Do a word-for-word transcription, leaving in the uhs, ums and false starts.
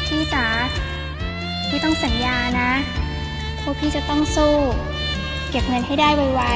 พี่จ๋าพี่ต้องสัญญานะว่าพี่จะต้องสู้เก็บเงินให้ได้ไว